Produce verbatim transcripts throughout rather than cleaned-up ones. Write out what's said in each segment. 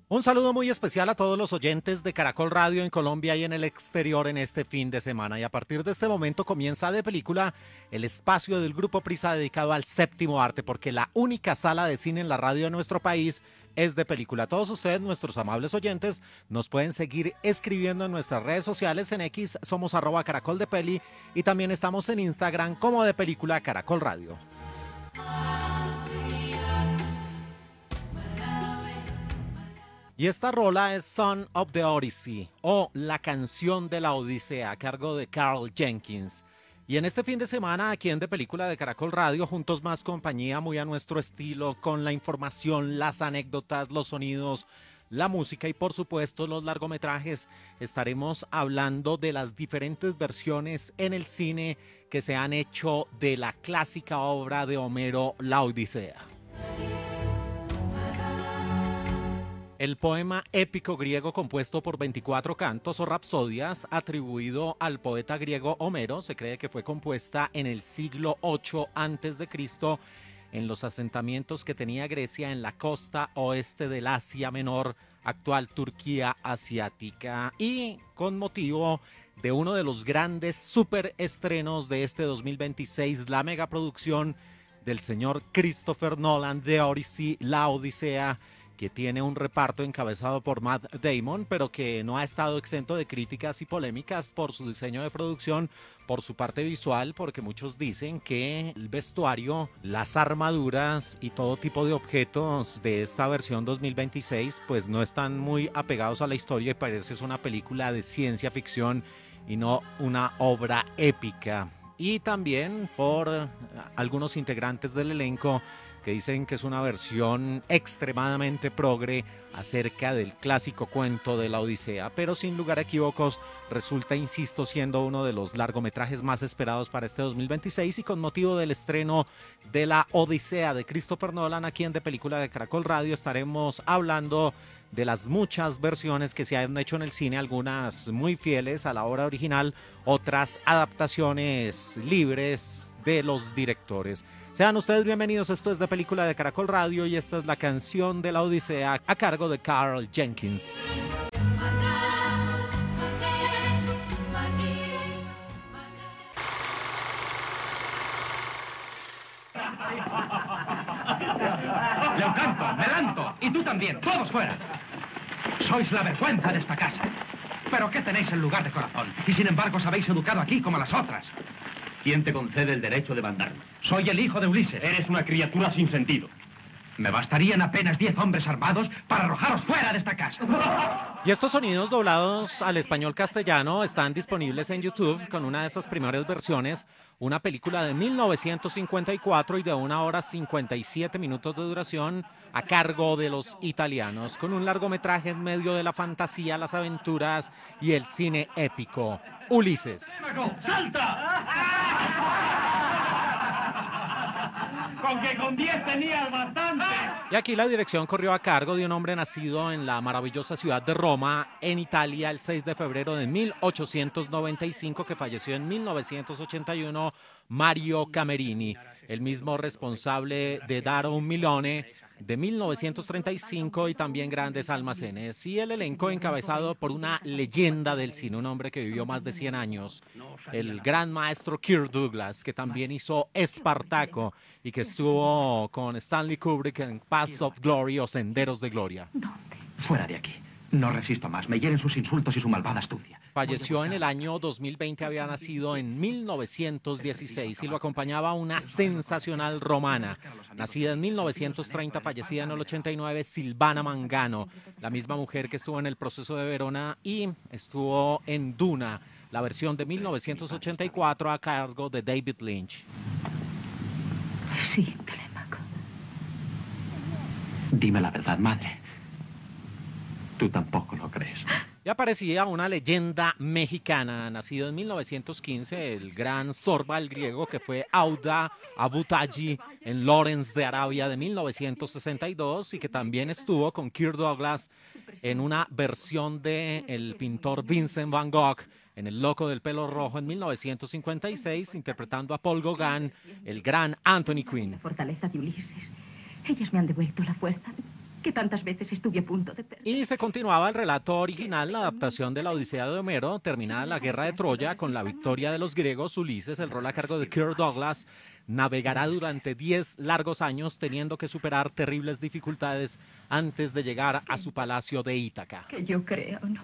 Un saludo muy especial a todos los oyentes de Caracol Radio en Colombia y en el exterior en este fin de semana. Y a partir de este momento comienza de película el espacio del Grupo Prisa dedicado al séptimo arte, porque la única sala de cine en la radio de nuestro país es de película. Todos ustedes, nuestros amables oyentes, nos pueden seguir escribiendo en nuestras redes sociales. En X somos arroba caracol de peli y también estamos en Instagram como de película Caracol Radio. Y esta rola es Son of the Odyssey o La canción de la Odisea a cargo de Carl Jenkins. Y en este fin de semana aquí en De Película de Caracol Radio, juntos más compañía, muy a nuestro estilo, con la información, las anécdotas, los sonidos, la música y por supuesto los largometrajes, estaremos hablando de las diferentes versiones en el cine que se han hecho de la clásica obra de Homero, La Odisea. El poema épico griego compuesto por veinticuatro cantos o rapsodias atribuido al poeta griego Homero, se cree que fue compuesta en el siglo ocho antes de Cristo en los asentamientos que tenía Grecia en la costa oeste del Asia Menor, actual Turquía asiática, y con motivo de uno de los grandes superestrenos de este dos mil veintiséis, la megaproducción del señor Christopher Nolan de Odyssey, La Odisea, que tiene un reparto encabezado por Matt Damon, pero que no ha estado exento de críticas y polémicas por su diseño de producción, por su parte visual, porque muchos dicen que el vestuario, las armaduras y todo tipo de objetos de esta versión dos mil veintiséis pues no están muy apegados a la historia y parece que es una película de ciencia ficción y no una obra épica. Y también por algunos integrantes del elenco que dicen que es una versión extremadamente progre acerca del clásico cuento de la Odisea, pero sin lugar a equívocos resulta, insisto, siendo uno de los largometrajes más esperados para este dos mil veintiséis y con motivo del estreno de la Odisea de Christopher Nolan aquí en De Película de Caracol Radio estaremos hablando de las muchas versiones que se han hecho en el cine, algunas muy fieles a la obra original, otras adaptaciones libres de los directores. Sean ustedes bienvenidos, esto es De Película de Caracol Radio y esta es la canción de la Odisea a cargo de Carl Jenkins. Leocanto, Melanto, y tú también, todos fuera. Sois la vergüenza de esta casa. ¿Pero qué tenéis en lugar de corazón? Y sin embargo os habéis educado aquí como a las otras. ¿Quién te concede el derecho de mandarme? Soy el hijo de Ulises. Eres una criatura sin sentido. Me bastarían apenas diez hombres armados para arrojaros fuera de esta casa. Y estos sonidos doblados al español castellano están disponibles en YouTube con una de esas primeras versiones, una película de mil novecientos cincuenta y cuatro y de una hora cincuenta y siete minutos de duración a cargo de los italianos, con un largometraje en medio de la fantasía, las aventuras y el cine épico. Ulises. ¡Salta! Con que con diez tenías bastante. Y aquí la dirección corrió a cargo de un hombre nacido en la maravillosa ciudad de Roma, en Italia, el seis de febrero de mil ochocientos noventa y cinco, que falleció en mil novecientos ochenta y uno, Mario Camerini, el mismo responsable de Dare un Milione de mil novecientos treinta y cinco y también Grandes Almacenes, y el elenco encabezado por una leyenda del cine, un hombre que vivió más de cien años, el gran maestro Kirk Douglas, que también hizo Espartaco y que estuvo con Stanley Kubrick en Paths of Glory o Senderos de Gloria. Fuera de aquí. No resisto más. Me hieren sus insultos y su malvada astucia. Falleció en el año dos mil veinte, había nacido en mil novecientos dieciséis y lo acompañaba una sensacional romana. Nacida en mil novecientos treinta, fallecida en el ochenta y nueve, Silvana Mangano, la misma mujer que estuvo en El Proceso de Verona y estuvo en Duna, la versión de mil novecientos ochenta y cuatro a cargo de David Lynch. Sí, Telémaco. Dime la verdad, madre. Tú tampoco lo crees. Y aparecía una leyenda mexicana, nacido en mil novecientos quince, el gran Zorba, el griego, que fue Auda Abutaji en Lawrence de Arabia de mil novecientos sesenta y dos y que también estuvo con Kirk Douglas en una versión de el pintor Vincent Van Gogh en El Loco del Pelo Rojo en mil novecientos cincuenta y seis, interpretando a Paul Gauguin, el gran Anthony Quinn. La fortaleza de Ulises. Ellas me han devuelto la fuerza. que tantas veces estuve a punto de perder. Y se continuaba el relato original, la adaptación de la Odisea de Homero, terminada la guerra de Troya con la victoria de los griegos. Ulises, el rol a cargo de Kirk Douglas, navegará durante diez largos años teniendo que superar terribles dificultades antes de llegar a su palacio de Ítaca. Que yo creo, no.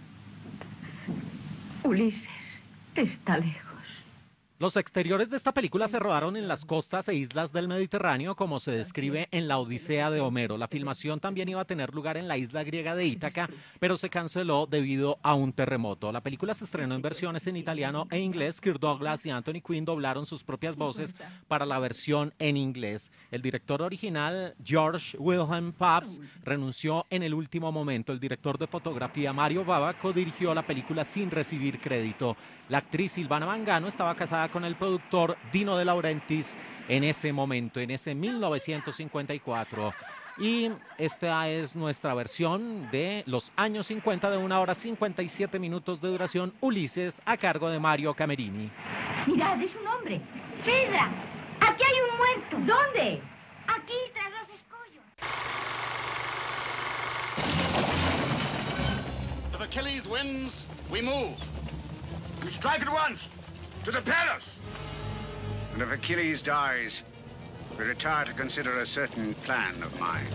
Ulises está lejos. Los exteriores de esta película se rodaron en las costas e islas del Mediterráneo, como se describe en la Odisea de Homero. La filmación también iba a tener lugar en la isla griega de Ítaca, pero se canceló debido a un terremoto. La película se estrenó en versiones en italiano e inglés. Kirk Douglas y Anthony Quinn doblaron sus propias voces para la versión en inglés. El director original, George Wilhelm Pabst, renunció en el último momento. El director de fotografía, Mario Bava, dirigió la película sin recibir crédito. La actriz Silvana Mangano estaba casada con el productor Dino De Laurentiis en ese momento, en ese mil novecientos cincuenta y cuatro. Y esta es nuestra versión de los años cincuenta de una hora cincuenta y siete minutos de duración, Ulises, a cargo de Mario Camerini. Mirad, es un hombre. Fedra, aquí hay un muerto. ¿Dónde? Aquí, tras los escollos. If Achilles wins, we move. We strike at once. To the palace! And if Achilles dies, we retire to consider a certain plan of mine.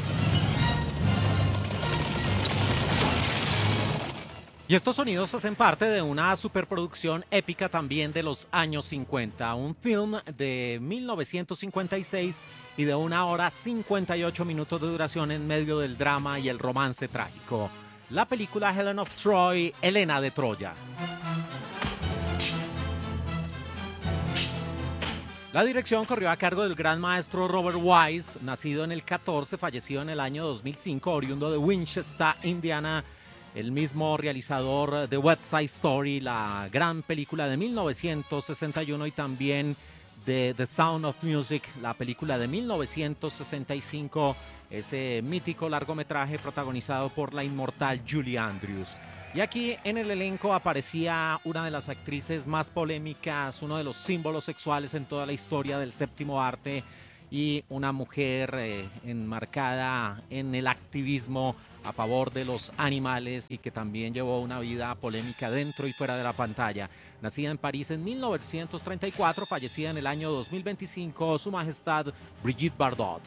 Y estos sonidos hacen parte de una superproducción épica también de los años cincuenta, un film de mil novecientos cincuenta y seis y de una hora cincuenta y ocho minutos de duración en medio del drama y el romance trágico. La película Helen of Troy, Helena de Troya. La dirección corrió a cargo del gran maestro Robert Wise, nacido en el catorce, fallecido en el año dos mil cinco, oriundo de Winchester, Indiana, el mismo realizador de West Side Story, la gran película de mil novecientos sesenta y uno, y también de The Sound of Music, la película de mil novecientos sesenta y cinco, ese mítico largometraje protagonizado por la inmortal Julie Andrews. Y aquí en el elenco aparecía una de las actrices más polémicas, uno de los símbolos sexuales en toda la historia del séptimo arte, y una mujer eh, enmarcada en el activismo a favor de los animales y que también llevó una vida polémica dentro y fuera de la pantalla. Nacida en París en mil novecientos treinta y cuatro, fallecida en el año dos mil veinticinco, Su Majestad Brigitte Bardot.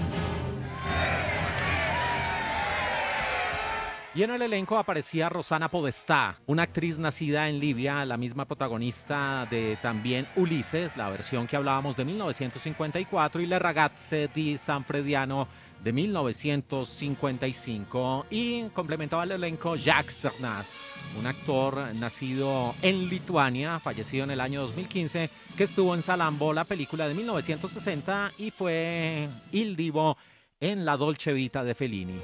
Y en el elenco aparecía Rosanna Podestá, una actriz nacida en Libia, la misma protagonista de también Ulises, la versión que hablábamos de mil novecientos cincuenta y cuatro, y Le ragazze di San Frediano de mil novecientos cincuenta y cinco. Y complementaba el elenco Jacques Cernas, un actor nacido en Lituania, fallecido en el año dos mil quince, que estuvo en Salambo, la película de mil novecientos sesenta, y fue Il Divo en La Dolce Vita de Fellini.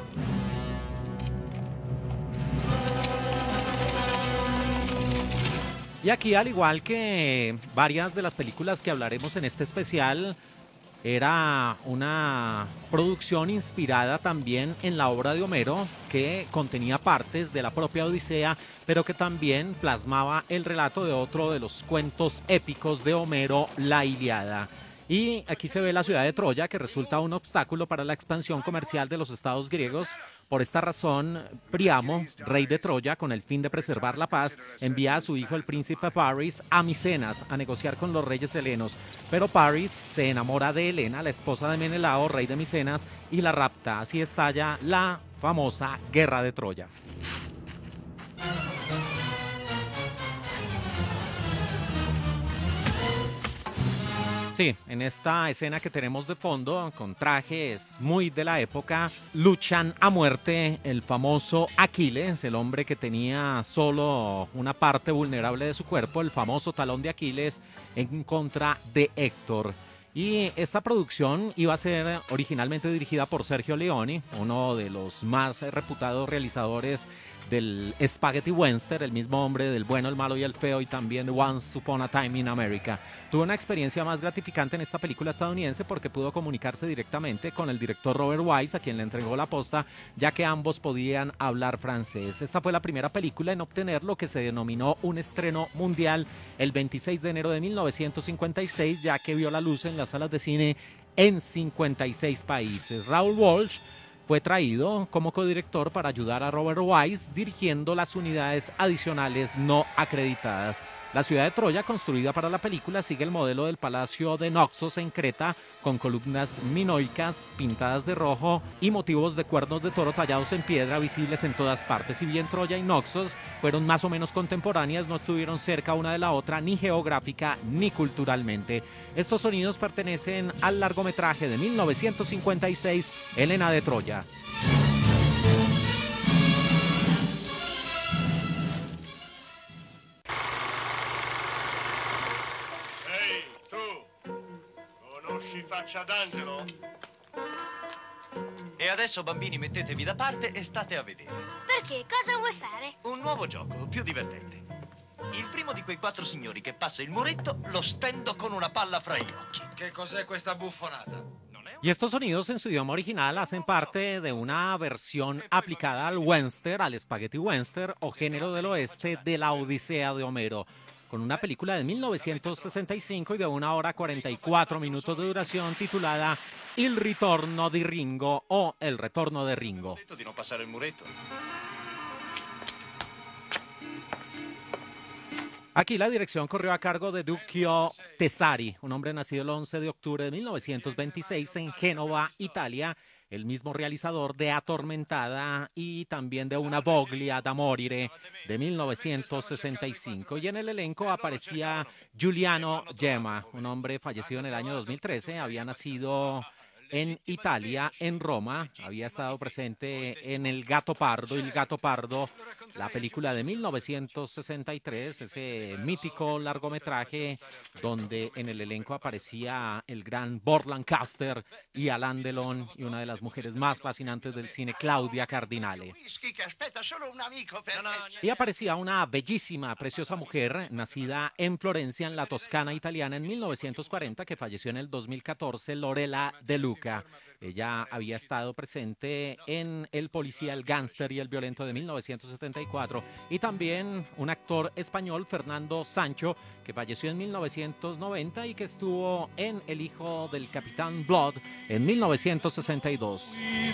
Y aquí, al igual que varias de las películas que hablaremos en este especial, era una producción inspirada también en la obra de Homero, que contenía partes de la propia Odisea, pero que también plasmaba el relato de otro de los cuentos épicos de Homero, la Ilíada. Y aquí se ve la ciudad de Troya, que resulta un obstáculo para la expansión comercial de los estados griegos. Por esta razón, Príamo, rey de Troya, con el fin de preservar la paz, envía a su hijo el príncipe Paris a Micenas a negociar con los reyes helenos. Pero Paris se enamora de Helena, la esposa de Menelao, rey de Micenas, y la rapta. Así estalla la famosa Guerra de Troya. Sí, en esta escena que tenemos de fondo, con trajes muy de la época, luchan a muerte el famoso Aquiles, el hombre que tenía solo una parte vulnerable de su cuerpo, el famoso talón de Aquiles, en contra de Héctor. Y esta producción iba a ser originalmente dirigida por Sergio Leone, uno de los más reputados realizadores del Spaghetti Western, el mismo hombre del Bueno, el Malo y el Feo, y también de Once Upon a Time in America. Tuvo una experiencia más gratificante en esta película estadounidense porque pudo comunicarse directamente con el director Robert Wise, a quien le entregó la posta, ya que ambos podían hablar francés. Esta fue la primera película en obtener lo que se denominó un estreno mundial el veintiséis de enero de mil novecientos cincuenta y seis, ya que vio la luz en las salas de cine en cincuenta y seis países. Raoul Walsh fue traído como codirector para ayudar a Robert Wise dirigiendo las unidades adicionales no acreditadas. La ciudad de Troya, construida para la película, sigue el modelo del Palacio de Naxos en Creta, con columnas minoicas pintadas de rojo y motivos de cuernos de toro tallados en piedra visibles en todas partes. Si bien Troya y Naxos fueron más o menos contemporáneas, no estuvieron cerca una de la otra ni geográfica ni culturalmente. Estos sonidos pertenecen al largometraje de mil novecientos cincuenta y seis, Helena de Troya. Faccia d'angelo. E adesso, bambini, mettetevi da parte e state a vedere. Perché? Cosa vuoi fare? Un nuovo gioco, più divertente. Il primo di quei quattro signori che passa il muretto lo stendo con una palla fra gli occhi. Che cos'è questa buffonata? Y estos sonidos en su idioma original hacen parte de una versión aplicada al western, al spaghetti western o género del oeste de la Odisea de Homero, con una película de mil novecientos sesenta y cinco y de una hora cuarenta y cuatro minutos de duración titulada Il ritorno di Ringo o El retorno de Ringo. Di non passare il muretto. Aquí la dirección corrió a cargo de Duccio Tesari, un hombre nacido el once de octubre de mil novecientos veintiséis en Génova, Italia, el mismo realizador de Atormentada y también de Una voglia da morire de mil novecientos sesenta y cinco. Y en el elenco aparecía Giuliano Gemma, un hombre fallecido en el año dos mil trece, había nacido en Italia, en Roma, había estado presente en El Gato Pardo, El Gato Pardo, la película de mil novecientos sesenta y tres, ese mítico largometraje donde en el elenco aparecía el gran Burt Lancaster y Alain Delon y una de las mujeres más fascinantes del cine, Claudia Cardinale. Y aparecía una bellísima, preciosa mujer nacida en Florencia, en la Toscana italiana, en mil novecientos cuarenta, que falleció en el dos mil catorce, Lorella De Luca. Ella había estado presente en El policía, el gángster y el violento de mil novecientos setenta y cuatro, y también un actor español, Fernando Sancho, que falleció en mil novecientos noventa y que estuvo en El hijo del capitán Blood en mil novecientos sesenta y dos.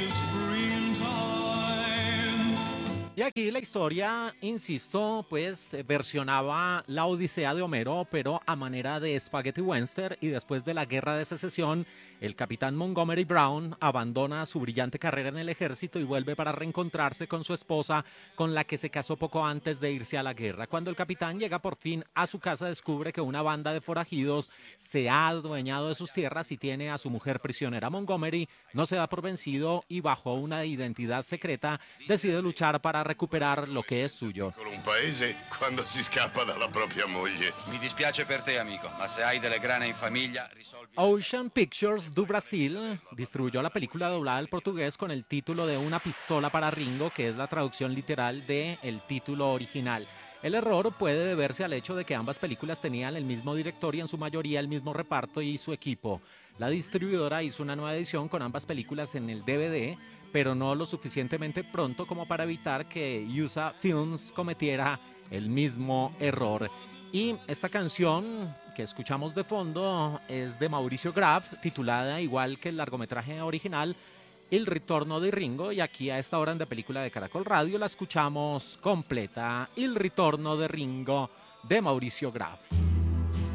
Y aquí la historia, insisto, pues versionaba la Odisea de Homero, pero a manera de spaghetti western, y después de la Guerra de Secesión, el capitán Montgomery Brown abandona su brillante carrera en el ejército y vuelve para reencontrarse con su esposa, con la que se casó poco antes de irse a la guerra. Cuando el capitán llega por fin a su casa, descubre que una banda de forajidos se ha adueñado de sus tierras y tiene a su mujer prisionera. Montgomery no se da por vencido y bajo una identidad secreta decide luchar para recuperar lo que es suyo. Un paese quando si scappa dalla propria moglie. Mi dispiace per te, amico, ma se hai delle grane in famiglia, risolvi... Ocean Pictures do Brasil distribuyó la película doblada al portugués con el título de Una pistola para Ringo, que es la traducción literal del título original. El error puede deberse al hecho de que ambas películas tenían el mismo director y en su mayoría el mismo reparto y su equipo. La distribuidora hizo una nueva edición con ambas películas en el D V D, pero no lo suficientemente pronto como para evitar que U S A Films cometiera el mismo error. Y esta canción que escuchamos de fondo es de Mauricio Graf, titulada igual que el largometraje original, Il ritorno di Ringo, y aquí a esta hora en De Película de Caracol Radio la escuchamos completa, Il ritorno de Ringo de Mauricio Graf.